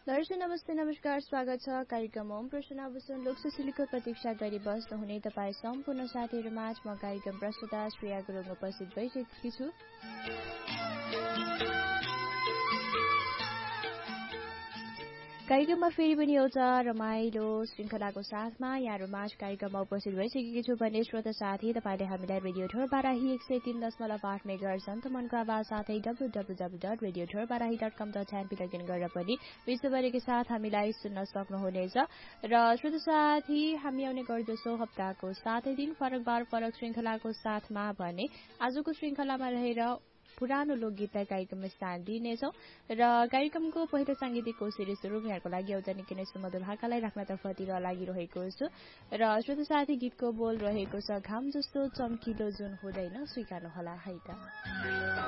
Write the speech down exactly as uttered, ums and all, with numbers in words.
दर्शक नमस्ते नमस्कार स्वागत छ कार्यक्रम ओम प्रश्न आभूषण लोकसुशीलको प्रतीक्षा गरी बस्नुहुने तपाईँ सम्पूर्ण साथीहरूमा म कार्यक्रम प्रस्तुता श्रेया गुरुङ उपस्थित भइसकेकी छु। कार्यक्रममा फेरि पनि एउटा रमाइलो श्रृंखलाको साथमा यहाँहरूमा कार्यक्रममा उपस्थित भइसकेकी छु भने श्रोता साथी तपाईँले हामीलाई रेडियो ठोर बाराही एक सय तीन दशमलव आठ मेगाहर्ज मनको आवाज साथै W W W dot radio ठोर बाराही डट कम डट एनपी लगइन गरेर पनि विश्वभरिकै साथ हामीलाई सुन्न सक्नुहुनेछ। र श्रोता साथी हामी आउने गर्दछौँ हप्ताको सातै दिन फरक बार फरक श्रृंखलाको साथमा भने आजको श्रृंखलामा रहेर पुरानो लोकगीतलाई कार्यक्रममा स्थान दिनेछौँ र कार्यक्रमको पहिलो सांगीतिक कोसेली स्वरूप यहाँको लागि एउटा निकै नै सुमधुर भाकालाई राख्नतर्फतिर लागिरहेको छु। र श्रोता साथी गीतको बोल रहेको छ घाम जस्तो चम्किलो जुन हुँदैन स्वीकार्नु होला है त।